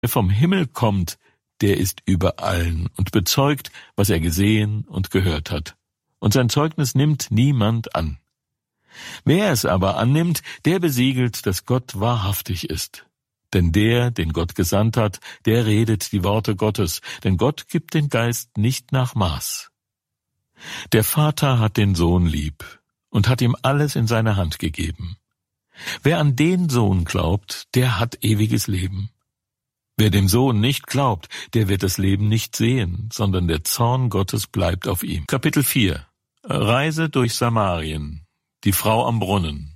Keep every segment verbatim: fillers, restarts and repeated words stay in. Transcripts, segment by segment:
Wer vom Himmel kommt, der ist über allen und bezeugt, was er gesehen und gehört hat. Und sein Zeugnis nimmt niemand an. Wer es aber annimmt, der besiegelt, dass Gott wahrhaftig ist. Denn der, den Gott gesandt hat, der redet die Worte Gottes, denn Gott gibt den Geist nicht nach Maß. Der Vater hat den Sohn lieb und hat ihm alles in seine Hand gegeben. Wer an den Sohn glaubt, der hat ewiges Leben. Wer dem Sohn nicht glaubt, der wird das Leben nicht sehen, sondern der Zorn Gottes bleibt auf ihm. Kapitel vier. Reise durch Samarien. Die Frau am Brunnen.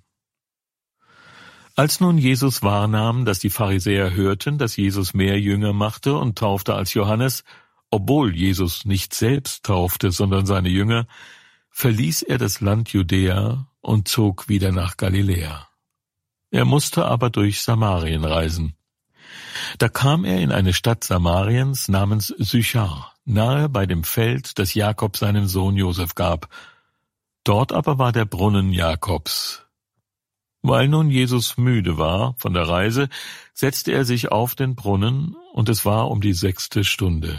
Als nun Jesus wahrnahm, dass die Pharisäer hörten, dass Jesus mehr Jünger machte und taufte als Johannes, obwohl Jesus nicht selbst taufte, sondern seine Jünger, verließ er das Land Judäa und zog wieder nach Galiläa. Er musste aber durch Samarien reisen. Da kam er in eine Stadt Samariens namens Sychar, nahe bei dem Feld, das Jakob seinem Sohn Josef gab. Dort aber war der Brunnen Jakobs. Weil nun Jesus müde war von der Reise, setzte er sich auf den Brunnen, und es war um die sechste Stunde.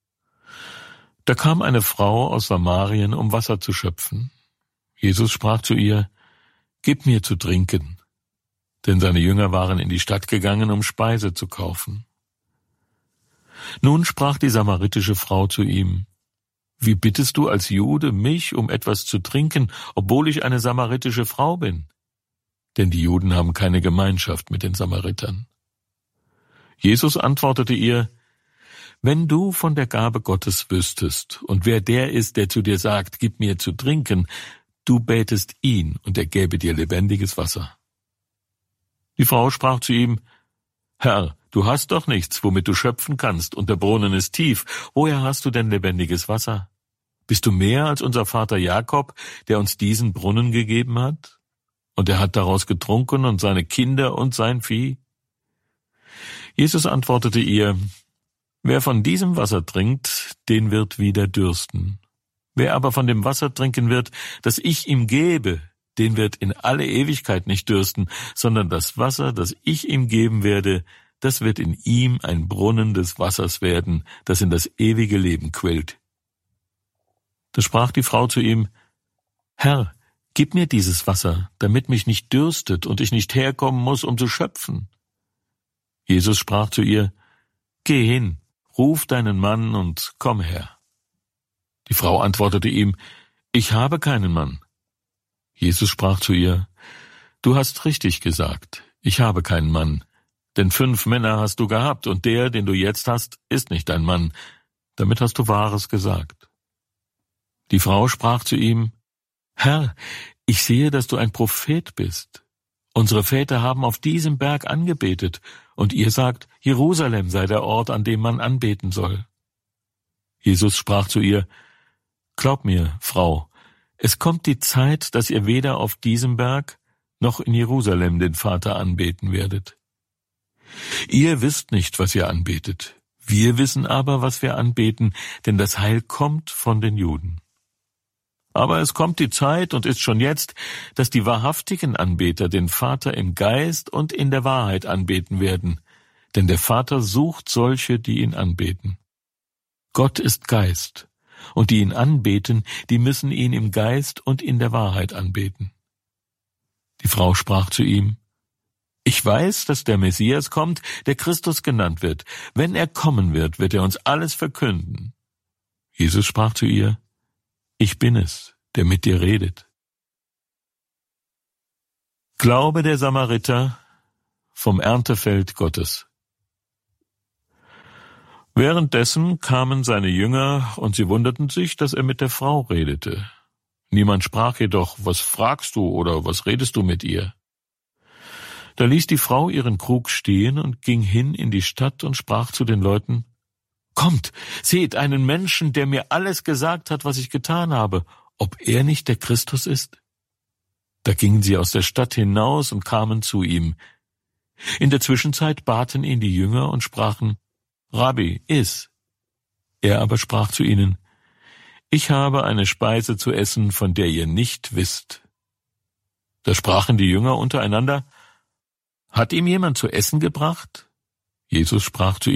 Da kam eine Frau aus Samarien, um Wasser zu schöpfen. Jesus sprach zu ihr: »Gib mir zu trinken«, denn seine Jünger waren in die Stadt gegangen, um Speise zu kaufen. Nun sprach die samaritische Frau zu ihm: »Wie bittest du als Jude mich um etwas zu trinken, obwohl ich eine samaritische Frau bin?« Denn die Juden haben keine Gemeinschaft mit den Samaritern. Jesus antwortete ihr: »Wenn du von der Gabe Gottes wüsstest, und wer der ist, der zu dir sagt, gib mir zu trinken, du bätest ihn, und er gäbe dir lebendiges Wasser.« Die Frau sprach zu ihm: »Herr, du hast doch nichts, womit du schöpfen kannst, und der Brunnen ist tief. Woher hast du denn lebendiges Wasser? Bist du mehr als unser Vater Jakob, der uns diesen Brunnen gegeben hat? Und er hat daraus getrunken und seine Kinder und sein Vieh?« Jesus antwortete ihr: »Wer von diesem Wasser trinkt, den wird wieder dürsten. Wer aber von dem Wasser trinken wird, das ich ihm gebe, den wird in alle Ewigkeit nicht dürsten, sondern das Wasser, das ich ihm geben werde, das wird in ihm ein Brunnen des Wassers werden, das in das ewige Leben quillt.« Da sprach die Frau zu ihm: »Herr, gib mir dieses Wasser, damit mich nicht dürstet und ich nicht herkommen muss, um zu schöpfen.« Jesus sprach zu ihr: »Geh hin, ruf deinen Mann und komm her.« Die Frau antwortete ihm: »Ich habe keinen Mann.« Jesus sprach zu ihr: »Du hast richtig gesagt, ich habe keinen Mann, denn fünf Männer hast du gehabt, und der, den du jetzt hast, ist nicht dein Mann. Damit hast du Wahres gesagt.« Die Frau sprach zu ihm: »Herr, ich sehe, dass du ein Prophet bist. Unsere Väter haben auf diesem Berg angebetet, und ihr sagt, Jerusalem sei der Ort, an dem man anbeten soll.« Jesus sprach zu ihr: »Glaub mir, Frau, es kommt die Zeit, dass ihr weder auf diesem Berg noch in Jerusalem den Vater anbeten werdet. Ihr wisst nicht, was ihr anbetet. Wir wissen aber, was wir anbeten, denn das Heil kommt von den Juden. Aber es kommt die Zeit und ist schon jetzt, dass die wahrhaftigen Anbeter den Vater im Geist und in der Wahrheit anbeten werden, denn der Vater sucht solche, die ihn anbeten. Gott ist Geist, und die ihn anbeten, die müssen ihn im Geist und in der Wahrheit anbeten.« Die Frau sprach zu ihm: »Ich weiß, dass der Messias kommt, der Christus genannt wird. Wenn er kommen wird, wird er uns alles verkünden.« Jesus sprach zu ihr: »Ich bin es, der mit dir redet.« Glaube der Samariter vom Erntefeld Gottes. Währenddessen kamen seine Jünger, und sie wunderten sich, dass er mit der Frau redete. Niemand sprach jedoch: »Was fragst du?« oder »Was redest du mit ihr?« Da ließ die Frau ihren Krug stehen und ging hin in die Stadt und sprach zu den Leuten: »Kommt, seht einen Menschen, der mir alles gesagt hat, was ich getan habe, ob er nicht der Christus ist?« Da gingen sie aus der Stadt hinaus und kamen zu ihm. In der Zwischenzeit baten ihn die Jünger und sprachen: »Rabbi, iss.« Er aber sprach zu ihnen: »Ich habe eine Speise zu essen, von der ihr nicht wisst.« Da sprachen die Jünger untereinander: »Hat ihm jemand zu essen gebracht?« Jesus sprach zu